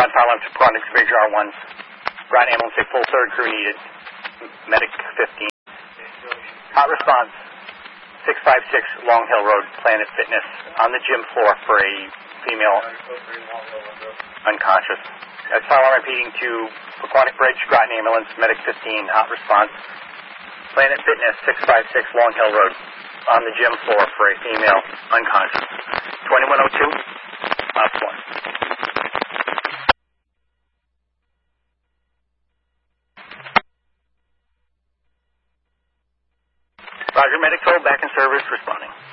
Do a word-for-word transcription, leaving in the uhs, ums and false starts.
on fire alarm to Aquatic Bridge R one. Ground ambulance, a full third crew needed. Medic fifteen. Hot response, six five six Long Hill Road, Planet Fitness, on the gym floor for a female unconscious. That's fire alarm repeating to Aquatic Bridge, Groton Ambulance, Medic fifteen, hot response. Planet Fitness, six five six Long Hill Road, on the gym floor for a female unconscious. twenty-one oh two, last one. Roger, Medic toll, back in service, responding.